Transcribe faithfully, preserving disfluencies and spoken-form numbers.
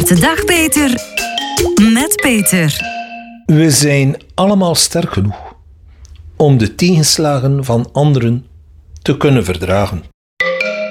Start de dag beter met Peter. We zijn allemaal sterk genoeg om de tegenslagen van anderen te kunnen verdragen.